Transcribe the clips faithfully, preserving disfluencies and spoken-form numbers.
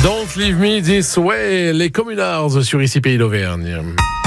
Don't leave me this way, les Communards sur Ici Pays d'Auvergne.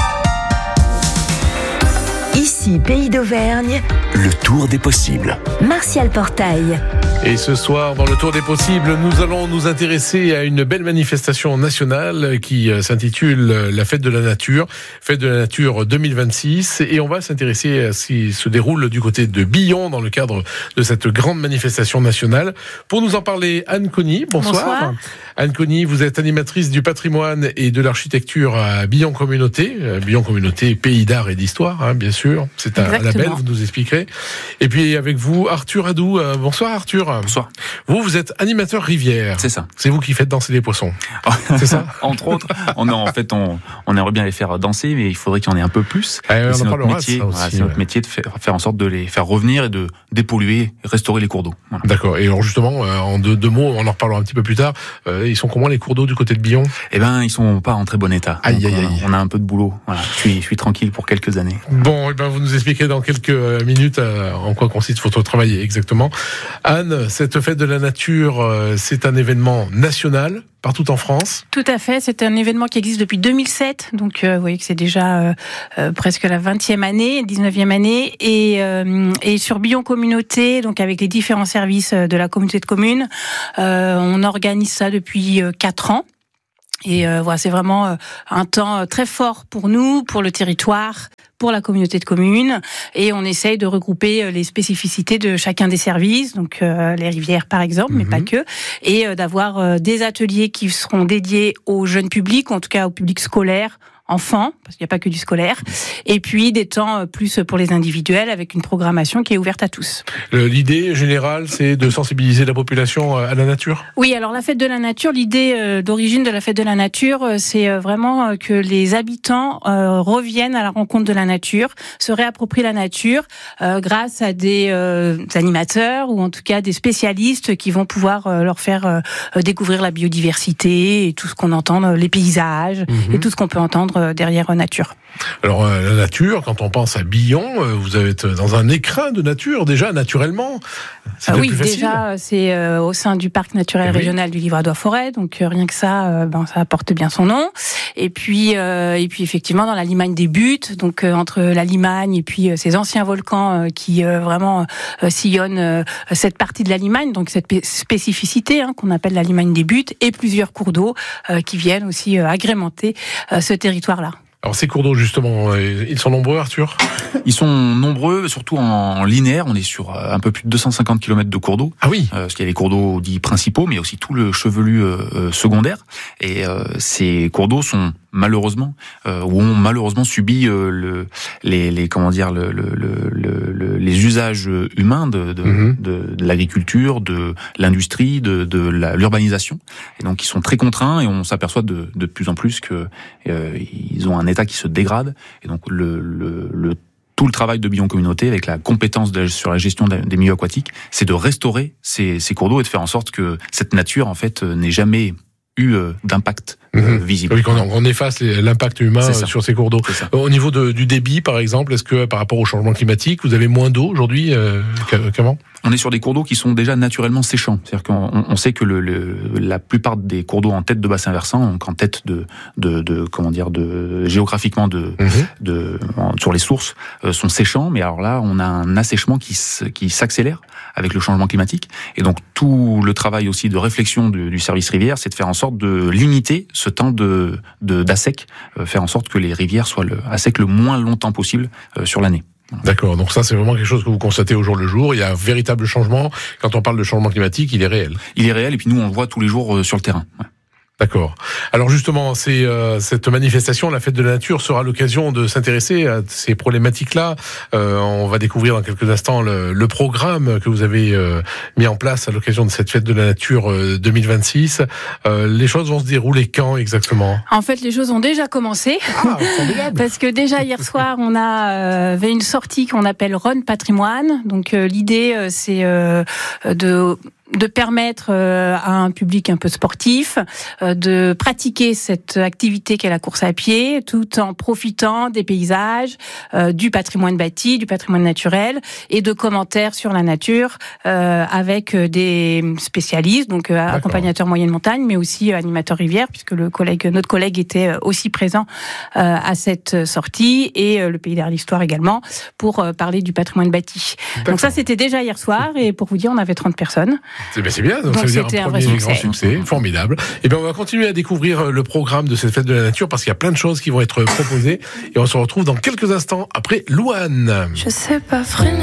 Ici Pays d'Auvergne, le tour des possibles. Martial Portail. Et ce soir, dans le Tour des possibles, nous allons nous intéresser à une belle manifestation nationale qui s'intitule la Fête de la Nature, Fête de la Nature deux mille vingt-six. Et on va s'intéresser à ce qui se déroule du côté de Billon dans le cadre de cette grande manifestation nationale. Pour nous en parler, Anne Conny, bonsoir. Bonsoir. Anne Conny, vous êtes animatrice du patrimoine et de l'architecture à Billon Communauté. Billon Communauté, pays d'art et d'histoire, hein, bien sûr. C'est un Exactement. label, vous nous expliquerez. Et puis avec vous, Arthur Hadou. Bonsoir Arthur. Bonsoir. Vous, vous êtes animateur rivière. C'est ça. C'est vous qui faites danser les poissons. C'est ça. Entre autres, on a, en fait, on, on aimerait bien les faire danser, mais il faudrait qu'il y en ait un peu plus. Ah, on c'est en notre parlera, métier. ça aussi, Voilà, c'est ouais. notre métier de faire, faire en sorte de les faire revenir et de dépolluer, restaurer les cours d'eau. Voilà. D'accord. Et alors justement, euh, en deux, deux mots, on en reparlera un petit peu plus tard. Euh, ils sont comment les cours d'eau du côté de Billon? Eh ben, ils sont pas en très bon état. Aïe, Donc, aïe, on a- aïe. On a un peu de boulot. Voilà. Je suis, je suis tranquille pour quelques années. Bon, et ben vous nous expliquerez dans quelques minutes euh, en quoi consiste votre travail exactement. Anne, cette fête de la nature, euh, c'est un événement national partout en France. Tout à fait, c'est un événement qui existe depuis deux mille sept, donc euh, vous voyez que c'est déjà euh, euh, presque la vingtième année, dix-neuvième année, et, euh, et sur Billon Communauté, donc avec les différents services de la communauté de communes, euh, on organise ça depuis euh, quatre ans. Et euh, voilà, c'est vraiment euh, un temps très fort pour nous, pour le territoire, pour la communauté de communes, et on essaye de regrouper les spécificités de chacun des services, donc euh, les rivières par exemple, mais Mhm. pas que, et euh, d'avoir euh, des ateliers qui seront dédiés au jeune public, ou en tout cas au public scolaire, enfants, parce qu'il n'y a pas que du scolaire, et puis des temps plus pour les individuels avec une programmation qui est ouverte à tous. Euh, L'idée générale, c'est de sensibiliser la population à la nature. Oui, alors la fête de la nature, l'idée euh, d'origine de la fête de la nature, euh, c'est euh, vraiment euh, que les habitants euh, reviennent à la rencontre de la nature, se réapproprient la nature euh, grâce à des euh, animateurs ou en tout cas des spécialistes qui vont pouvoir euh, leur faire euh, découvrir la biodiversité et tout ce qu'on entend, euh, les paysages Mhm. et tout ce qu'on peut entendre euh, derrière euh, nature. Alors euh, la nature, quand on pense à Billon, euh, vous êtes dans un écrin de nature déjà naturellement. C'est Ah peut-être oui, plus facile. déjà, c'est euh, au sein du parc naturel Eh oui. régional du Livradois-Forêt, donc euh, rien que ça, euh, ben ça porte bien son nom. Et puis, euh, et puis effectivement, dans la Limagne des Buttes, donc euh, entre la Limagne et puis euh, ces anciens volcans euh, qui euh, vraiment euh, sillonnent euh, cette partie de la Limagne, donc cette p- spécificité hein, qu'on appelle la Limagne des Buttes, et plusieurs cours d'eau euh, qui viennent aussi euh, agrémenter euh, ce territoire-là. Alors ces cours d'eau justement, euh, ils sont nombreux, Arthur. Ils sont nombreux, surtout en linéaire. On est sur euh, un peu plus de deux cent cinquante kilomètres de cours d'eau. Ah oui. Euh, parce qu'il y a les cours d'eau dits principaux, mais il y a aussi tout le chevelu euh, euh, secondaire. Et euh, ces cours d'eau sont malheureusement, euh, ou ont malheureusement subi euh, le, les, les comment dire, le, le, le, le, les usages humains de, de, Mhm. de, de l'agriculture, de l'industrie, de, de la, l'urbanisation. Et donc ils sont très contraints et on s'aperçoit de, de plus en plus que euh, ils ont un état qui se dégrade. Et donc le, le, le tout le travail de Billon Communauté, avec la compétence de, sur la gestion des milieux aquatiques, c'est de restaurer ces, ces cours d'eau et de faire en sorte que cette nature, en fait, n'ait jamais eu euh, d'impact euh, Mhm. visible. Oui, qu'on on efface les- l'impact humain C'est ça. euh, sur ces cours d'eau. C'est ça. Au niveau de, du débit, par exemple, est-ce que par rapport au changement climatique, vous avez moins d'eau aujourd'hui euh, qu'a- qu'avant? On est sur des cours d'eau qui sont déjà naturellement séchants. C'est-à-dire qu'on on sait que le, le, la plupart des cours d'eau en tête de bassin versant, donc en tête de, de, de comment dire, de géographiquement de, Mhm. de en- sur les sources, euh, sont séchants. Mais alors là, on a un assèchement qui, s- qui s'accélère avec le changement climatique. Et donc tout le travail aussi de réflexion du, du service rivière, c'est de faire en sorte de limiter ce temps de, de d'assec, euh, faire en sorte que les rivières soient le, à sec le moins longtemps possible euh, sur l'année. D'accord, donc ça c'est vraiment quelque chose que vous constatez au jour le jour. Il y a un véritable changement. Quand on parle de changement climatique, il est réel. Il est réel et puis nous on le voit tous les jours euh, sur le terrain. Ouais. D'accord. Alors justement, c'est euh, cette manifestation, la fête de la nature, sera l'occasion de s'intéresser à ces problématiques-là. Euh, on va découvrir dans quelques instants le, le programme que vous avez euh, mis en place à l'occasion de cette fête de la nature euh, deux mille vingt-six. Euh, les choses vont se dérouler quand exactement? En fait, les choses ont déjà commencé. Ah, formidable. Parce que déjà hier soir, on a euh, avait une sortie qu'on appelle Run Patrimoine. Donc euh, l'idée, euh, c'est euh, de de permettre euh, à un public un peu sportif euh, de pratiquer cette activité qu'est la course à pied, tout en profitant des paysages, euh, du patrimoine bâti, du patrimoine naturel, et de commentaires sur la nature euh, avec des spécialistes, donc euh, accompagnateurs moyenne montagne, mais aussi euh, animateurs rivière, puisque le collègue, notre collègue était aussi présent euh, à cette sortie, et euh, le Pays derrière l'histoire également, pour euh, parler du patrimoine bâti. D'accord. Donc ça, c'était déjà hier soir, et pour vous dire, on avait trente personnes. C'est, ben c'est bien, donc, donc ça veut dire c'était un un premier vrai grand succès. succès, formidable. Et bien on va continuer à découvrir le programme de cette fête de la nature parce qu'il y a plein de choses qui vont être proposées et on se retrouve dans quelques instants après Louane. Je sais pas freiner.